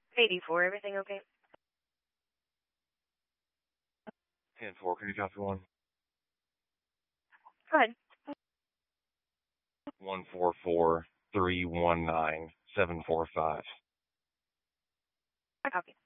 84, everything okay? 10-4, can you copy one? Go ahead. 144-319-745. I copy.